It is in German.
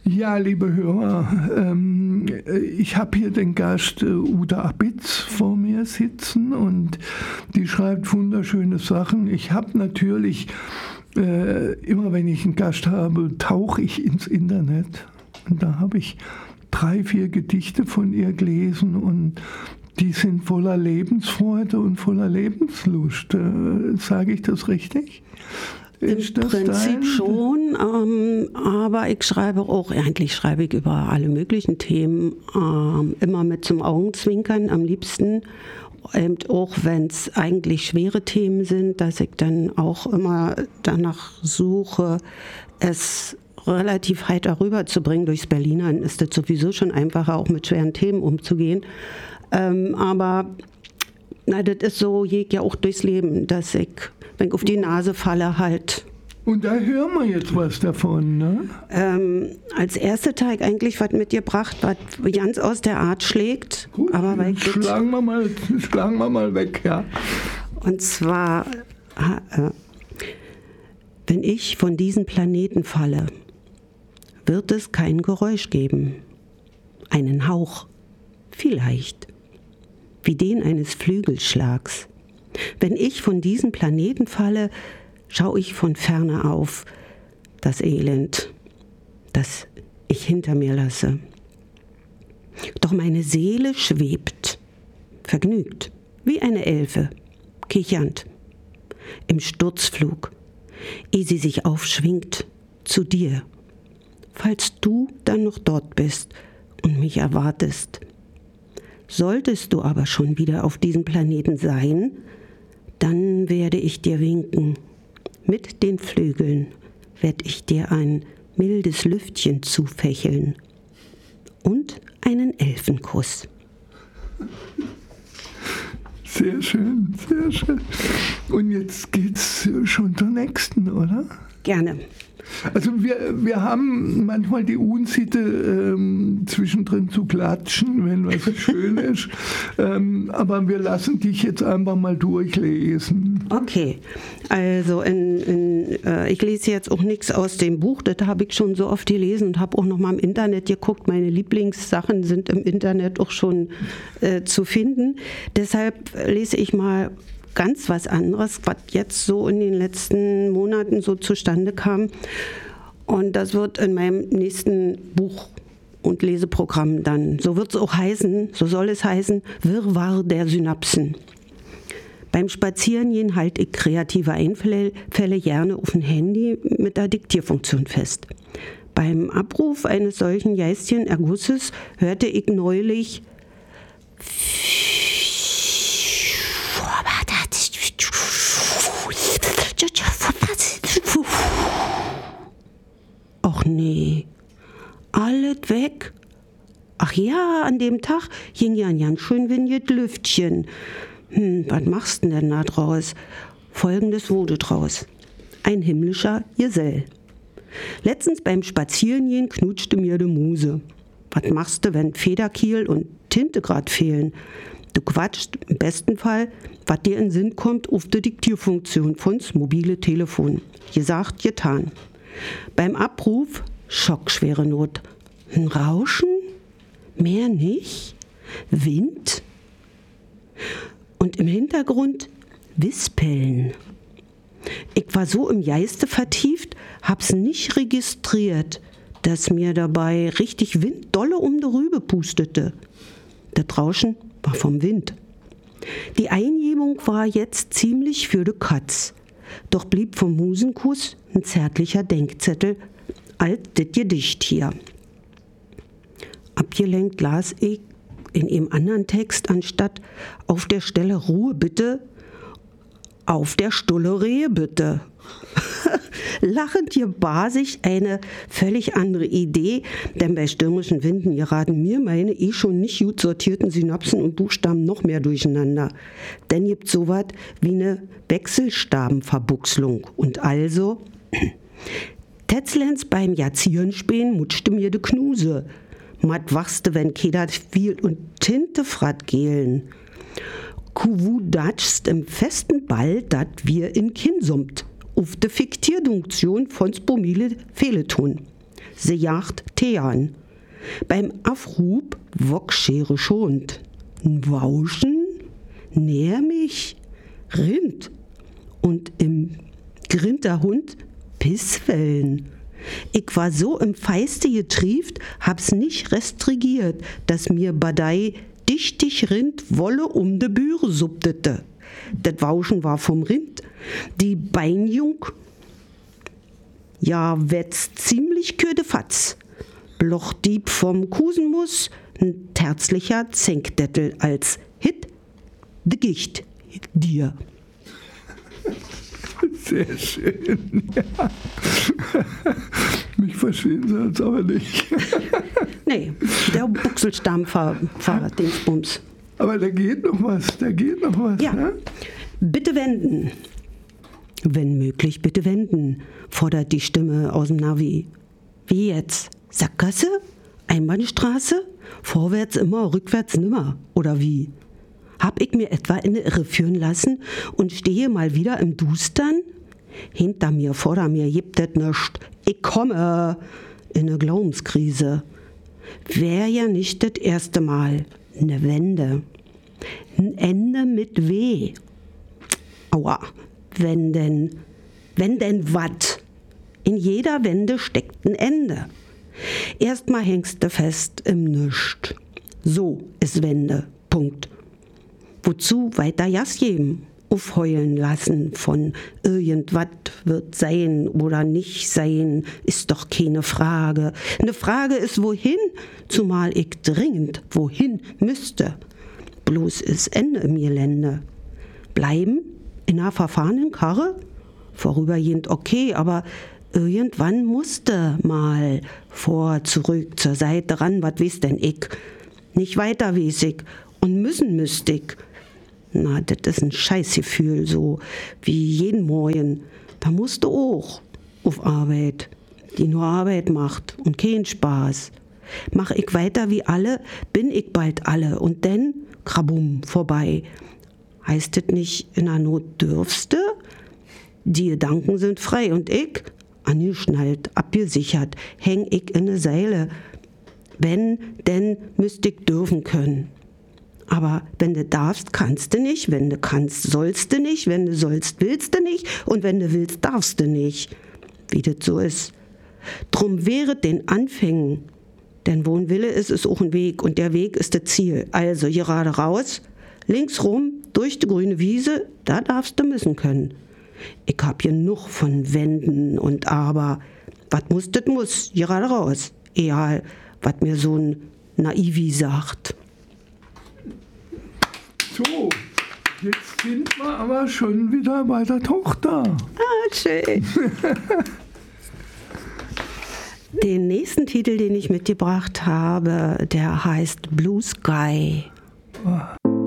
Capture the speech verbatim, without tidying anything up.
Ja, liebe Hörer, ähm, ich habe hier den Gast äh, Uta Abitz vor mir sitzen und die schreibt wunderschöne Sachen. Ich habe natürlich, äh, immer wenn ich einen Gast habe, tauche ich ins Internet. Und da habe ich drei, vier Gedichte von ihr gelesen und die sind voller Lebensfreude und voller Lebenslust. Äh, sage ich das richtig? Im Prinzip dein? schon, ähm, aber ich schreibe auch, eigentlich schreibe ich über alle möglichen Themen, ähm, immer mit zum Augenzwinkern am liebsten. Und auch wenn es eigentlich schwere Themen sind, dass ich dann auch immer danach suche, es relativ heiter rüberzubringen. Durchs Berlinern ist es sowieso schon einfacher, auch mit schweren Themen umzugehen. Ähm, aber na, das ist so, jeg ja auch durchs Leben, dass ich, wenn ich auf die Nase falle, halt. Und da hören wir jetzt was davon, ne? Ähm, als erster Teig eigentlich was mitgebracht, was ganz aus der Art schlägt. Gut, aber weil schlagen, wir mal, schlagen wir mal weg, ja. Und zwar, äh, wenn ich von diesem Planeten falle, wird es kein Geräusch geben. Einen Hauch, vielleicht, wie den eines Flügelschlags. Wenn ich von diesem Planeten falle, schaue ich von ferne auf das Elend, das ich hinter mir lasse. Doch meine Seele schwebt, vergnügt, wie eine Elfe, kichernd, im Sturzflug, ehe sie sich aufschwingt zu dir, falls du dann noch dort bist und mich erwartest. Solltest du aber schon wieder auf diesem Planeten sein, dann werde ich dir winken. Mit den Flügeln werde ich dir ein mildes Lüftchen zufächeln und einen Elfenkuss. Sehr schön, sehr schön. Und jetzt geht's schon zur nächsten, oder? Gerne. Also wir, wir haben manchmal die Unsitte, ähm, zwischendrin zu klatschen, wenn was schön ist. Ähm, aber wir lassen dich jetzt einfach mal durchlesen. Okay, also in, in, äh, ich lese jetzt auch nichts aus dem Buch, das habe ich schon so oft gelesen und habe auch noch mal im Internet geguckt. Meine Lieblingssachen sind im Internet auch schon äh, zu finden. Deshalb lese ich mal ganz was anderes, was jetzt so in den letzten Monaten so zustande kam. Und das wird in meinem nächsten Buch und Leseprogramm dann, so wird es auch heißen, so soll es heißen, Wirrwarr der Synapsen. Beim Spazierengehen halte ich kreative Einfälle gerne auf dem Handy mit der Diktierfunktion fest. Beim Abruf eines solchen Geistchenergusses hörte ich neulich Ach nee, alles weg. Ach ja, an dem Tag ging ja ein ganz schön windiges Lüftchen. Hm, was machst du denn da draus? Folgendes wurde draus. Ein himmlischer Gesell. Letztens beim Spazierengehen knutschte mir die Muse. Was machst du, wenn Federkiel und Tinte grad fehlen? Du quatscht im besten Fall, was dir in den Sinn kommt, auf die Diktierfunktion von's mobile Telefon. Gesagt, getan. Beim Abruf schockschwere Not. Ein Rauschen? Mehr nicht? Wind? Und im Hintergrund Wispeln. Ich war so im Geiste vertieft, hab's nicht registriert, dass mir dabei richtig Wind dolle um die Rübe pustete. Das Rauschen war vom Wind. Die Eingebung war jetzt ziemlich für de Katz. Doch blieb vom Musenkuss ein zärtlicher Denkzettel, alt dit Gedicht hier. Abgelenkt las ich in einem anderen Text anstatt auf der Stelle Ruhe bitte, auf der Stulle Rehe bitte. Lachend gebar sich eine völlig andere Idee, denn bei stürmischen Winden geraten mir meine eh schon nicht gut sortierten Synapsen und Buchstaben noch mehr durcheinander. Denn gibt sowas wie eine Wechselstabenverbuchslung. Und also, Tetzlens beim Jazierenspähen mutschte mir de Knuse. Mat wachste, wenn Kedat viel und Tinte frat gelen. Kuwu datschst im festen Ball, dat wir in Kinn summt. Auf de Fiktierdunktion von Spomile Fehletun. se jagt Tean. Beim Afrub wokschere schont. N Wauschen, näher mich, Rind. Und im Grinter Hund Pisswellen. Ich war so im Feiste getrieft, hab's nicht restrigiert, dass mir badei dichtig Rind Wolle um de Büre supptete. Das Wauschen war vom Rind. Die Beinjung, ja, wetz ziemlich ködefatz. Blochdieb vom Kusenmus, n terzlicher Zenkdettel als Hit, de Gicht, dir. Sehr schön, ja. Mich verstehen Sie jetzt aber nicht. Nee, der Buchselstampfer, Dingsbums. Aber da geht noch was, da geht noch was. Ja, ne? Bitte wenden. Wenn möglich, bitte wenden, fordert die Stimme aus dem Navi. Wie jetzt? Sackgasse? Einbahnstraße? Vorwärts immer, rückwärts nimmer? Oder wie? Hab ich mir etwa in eine Irre führen lassen und stehe mal wieder im Dustern? Hinter mir, vor mir gibt es nischt. Ich komme in eine Glaubenskrise. Wär ja nicht das erste Mal. Eine Wende. Ein Ende mit W. Aua. Wenn denn, wenn denn wat? In jeder Wende steckt ein Ende. Erstmal hängst du fest im Nischt. So ist Wende. Punkt. Wozu weiter Jas geben? Aufheulen lassen von irgendwas wird sein oder nicht sein, ist doch keine Frage. Eine Frage ist wohin, zumal ich dringend wohin müsste. Bloß ist Ende im Gelände. Bleiben in einer verfahrenen Karre? Vorübergehend okay, aber irgendwann musste mal vor, zurück, zur Seite ran, was weiß denn ich? Nicht weiter weiß ich und müssen müsste ich. Na, das ist ein Scheißgefühl, so wie jeden Morgen. Da musst du auch auf Arbeit, die nur Arbeit macht und keinen Spaß. Mach ich weiter wie alle, bin ich bald alle und dann, krabum, vorbei. Heißt das nicht, in der Not dürfste? Die Gedanken sind frei und ich, angeschnallt, abgesichert, häng ich in ne Seile. Wenn, denn müsst ich dürfen können. Aber wenn du darfst, kannst du nicht. Wenn du kannst, sollst du nicht. Wenn du sollst, willst du nicht. Und wenn du willst, darfst du nicht. Wie das so ist. Drum wäre den Anfängen. Denn wo ein Wille ist, ist auch ein Weg. Und der Weg ist das Ziel. Also gerade raus, links rum, durch die grüne Wiese, da darfst du müssen können. Ich hab genug von Wenden und Aber. Was muss, das muss. Gerade raus. Egal, was mir so ein Naivi sagt. So, jetzt sind wir aber schon wieder bei der Tochter. Ah, schön. Den nächsten Titel, den ich mitgebracht habe, der heißt Blue Sky. Aha.